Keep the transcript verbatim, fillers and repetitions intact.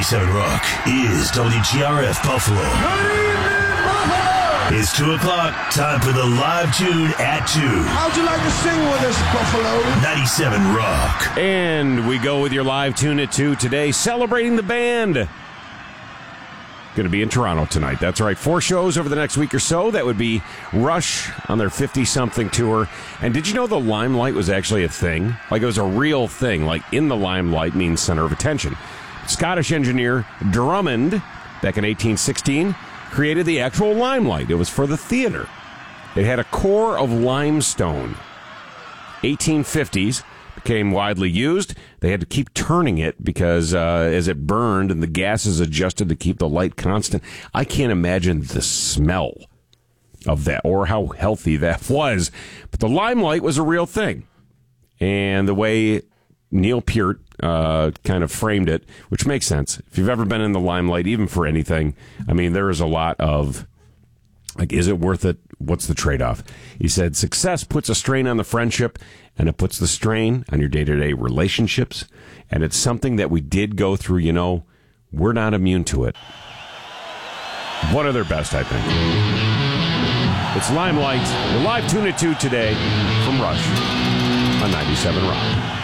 ninety-seven Rock is W G R F Buffalo. It's two o'clock. Time for the live tune at two. How'd you like to sing with us, Buffalo? ninety-seven Rock. And we go with your live tune at two today, celebrating the band. Going to be in Toronto tonight. That's right. Four shows over the next week or so. That would be Rush on their fifty-something tour. And did you know the Limelight was actually a thing? Like, it was a real thing. Like, in the limelight means center of attention. Scottish engineer Drummond, back in eighteen sixteen, created the actual Limelight. It was for the theater. It had a core of limestone. eighteen fifties. Became widely used. They had to keep turning it because uh, as it burned and the gases adjusted to keep the light constant. I can't imagine the smell of that or how healthy that was. But the Limelight was a real thing. And the way Neil Peart uh, kind of framed it, which makes sense. If you've ever been in the Limelight, even for anything, I mean, there is a lot of, like, is it worth it? What's the trade-off? He said, success puts a strain on the friendship, and it puts the strain on your day-to-day relationships. And it's something that we did go through, you know, we're not immune to it. One of their best, I think. It's Limelight, the live tune at two today from Rush on ninety-seven Rock.